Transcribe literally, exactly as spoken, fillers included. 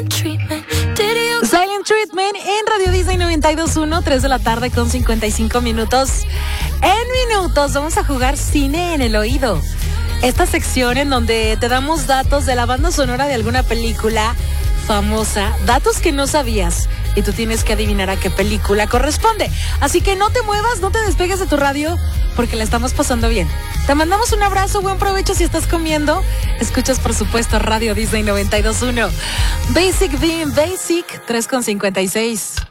Silent Treatment en Radio Disney noventa y dos punto uno, tres de la tarde con cincuenta y cinco minutos. En minutos vamos a jugar Cine en el Oído. Esta sección en donde te damos datos de la banda sonora de alguna película famosa, datos que no sabías y tú tienes que adivinar a qué película corresponde. Así que no te muevas, no te despegues de tu radio porque la estamos pasando bien. Te mandamos un abrazo, buen provecho si estás comiendo. Escuchas por supuesto Radio Disney noventa y dos punto uno. Basic Being Basic, tres con cincuenta y seis.